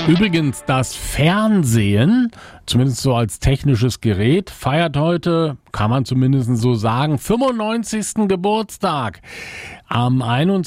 Übrigens, das Fernsehen, zumindest so als technisches Gerät, feiert heute, kann man zumindest so sagen, 95. Geburtstag. Am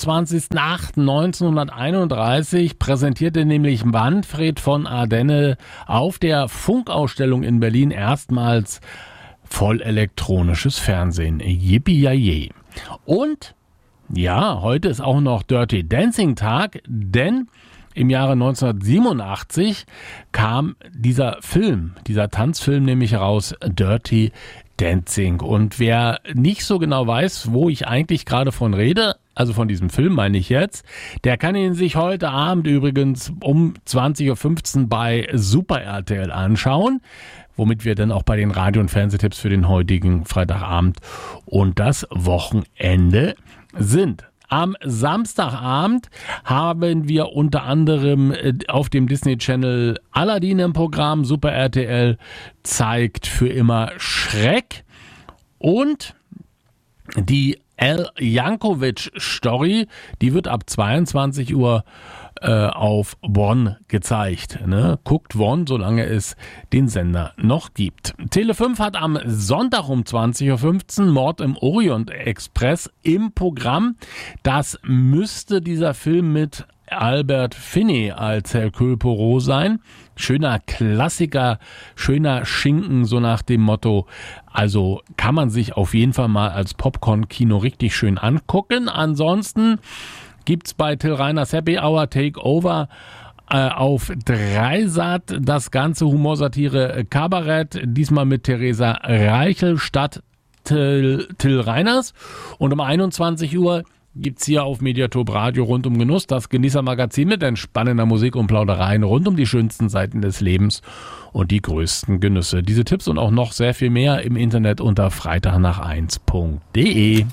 21.08.1931 präsentierte nämlich Manfred von Ardenne auf der Funkausstellung in Berlin erstmals vollelektronisches Fernsehen. Yippie-yay. Und ja, heute ist auch noch Dirty Dancing Tag, denn im Jahre 1987 kam dieser Tanzfilm nämlich raus, Dirty Dancing. Und wer nicht so genau weiß, wo ich eigentlich gerade von rede, also von diesem Film meine ich jetzt, der kann ihn sich heute Abend übrigens um 20.15 Uhr bei Super RTL anschauen, womit wir dann auch bei den Radio- und Fernsehtipps für den heutigen Freitagabend und das Wochenende sind. Am Samstagabend haben wir unter anderem auf dem Disney Channel Aladdin im Programm. Super RTL zeigt für immer Schreck und die El Yankovic Story, die wird ab 22 Uhr auf One gezeigt. Ne? Guckt One, solange es den Sender noch gibt. Tele5 hat am Sonntag um 20.15 Uhr Mord im Orient Express im Programm. Das müsste dieser Film mit Albert Finney als Hercule Poirot sein. Schöner Klassiker, schöner Schinken, so nach dem Motto. Also kann man sich auf jeden Fall mal als Popcorn-Kino richtig schön angucken. Ansonsten gibt's bei Till Reiners Happy Hour Takeover auf Dreisat das ganze Humorsatire Kabarett, diesmal mit Theresa Reichel statt Till Reiners. Und um 21 Uhr gibt's hier auf Mediatop Radio rund um Genuss das Genießermagazin mit entspannender Musik und Plaudereien rund um die schönsten Seiten des Lebens und die größten Genüsse. Diese Tipps und auch noch sehr viel mehr im Internet unter freitagnach1.de.